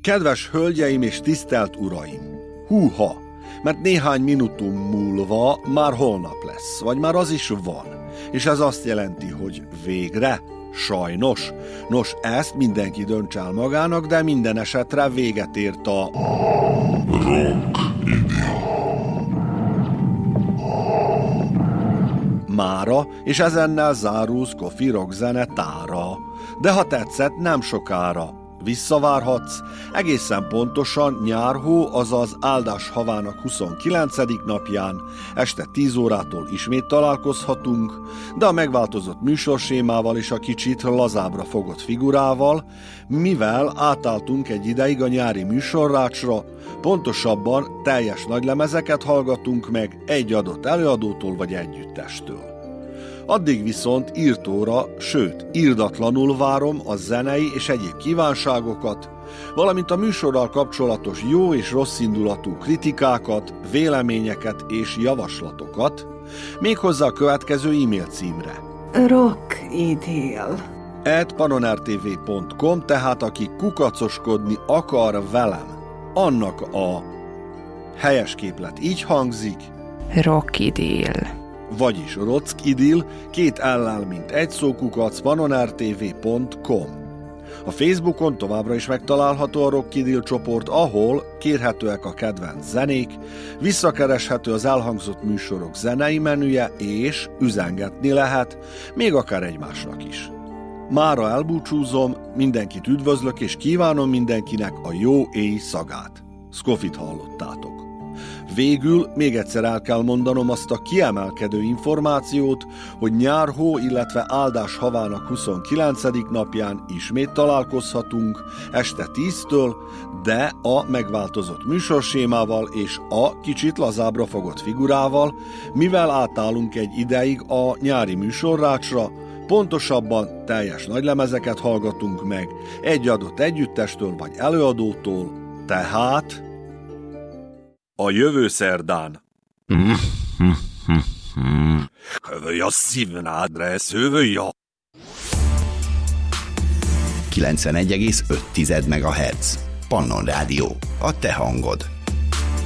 Kedves hölgyeim és tisztelt uraim! Húha! Mert néhány minutum múlva már holnap lesz, vagy már az is van. És ez azt jelenti, hogy végre, sajnos. Nos, ezt mindenki dönts el magának, de minden esetre véget ért a... mára, és ezennel zárul Scoffy Rock zenetára. De ha tetszett, nem sokára visszavárhatsz, egészen pontosan nyárhó, azaz áldás havának 29. napján, este 10 órától ismét találkozhatunk, de a megváltozott műsorsémával és a kicsit lazábbra fogott figurával, mivel átálltunk egy ideig a nyári műsorrácsra, pontosabban teljes nagylemezeket hallgatunk meg egy adott előadótól vagy együttestől. Addig viszont írtóra, sőt, irdatlanul várom a zenei és egyéb kívánságokat, valamint a műsorral kapcsolatos jó és rossz indulatú kritikákat, véleményeket és javaslatokat, méghozzá a következő e-mail címre. rockideal@panonertv.com, tehát aki kukacoskodni akar velem, annak a helyes képlet így hangzik. Rockideal. Vagyis Rockideal, 2 L-lel, mint egy szókukac, panonertv.com. A Facebookon továbbra is megtalálható a Rockideal csoport, ahol kérhetőek a kedvenc zenék, visszakereshető az elhangzott műsorok zenei menüje, és üzengetni lehet, még akár egymásnak is. Mára elbúcsúzom, mindenkit üdvözlök, és kívánom mindenkinek a jó éjszakát. Scoffyt hallottátok. Végül még egyszer el kell mondanom azt a kiemelkedő információt, hogy nyárhó, illetve áldás havának 29. napján ismét találkozhatunk este 10-től, de a megváltozott műsorsémával és a kicsit lazábbra fogott figurával, mivel átállunk egy ideig a nyári műsorrácsra, pontosabban teljes nagylemezeket hallgatunk meg egy adott együttestől vagy előadótól, tehát... a jövő szerdán. Hövöja szívnádre, hövöja. 91,5 MHz. Pannon Rádió. A te hangod.